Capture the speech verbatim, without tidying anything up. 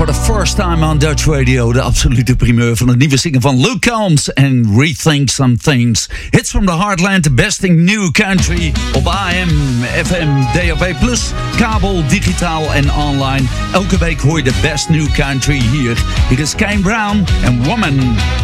for the first time on Dutch Radio. De absolute primeur van het nieuwe zingen van Luke Combs en Rethink Some Things. Hits from the Heartland, the besting new country. Op A M, F M, D A B plus, kabel, digitaal en online. Elke week hoor je de best new country hier. Hier is Kane Brown en Woman.